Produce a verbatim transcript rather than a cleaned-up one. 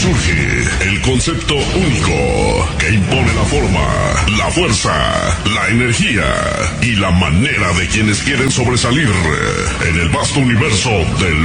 surge el concepto único que impone la forma, la fuerza, la energía y la manera de quienes quieren sobresalir en el vasto universo del